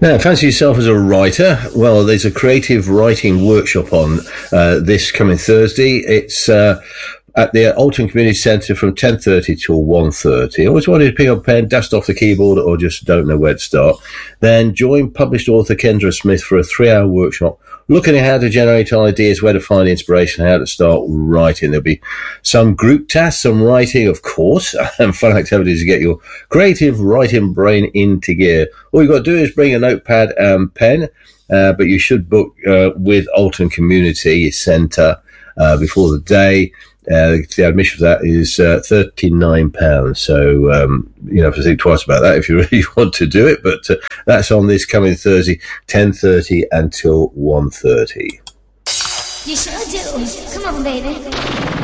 Now, fancy yourself as a writer? Well, there's a creative writing workshop on this coming Thursday. It's at the Alton Community Centre from 10:30 till 1:30. Always wanted to pick up a pen, dust off the keyboard, or just don't know where to start? Then join published author Kendra Smith for a 3-hour workshop looking at how to generate ideas, where to find inspiration, how to start writing. There'll be some group tasks, some writing, of course, and fun activities to get your creative writing brain into gear. All you've got to do is bring a notepad and pen, but you should book with Alton Community Centre before the day. The admission for that is £39. So, you have to think twice about that if you really want to do it. But that's on this coming Thursday, 10:30 until 1:30. You sure do. Come on, baby.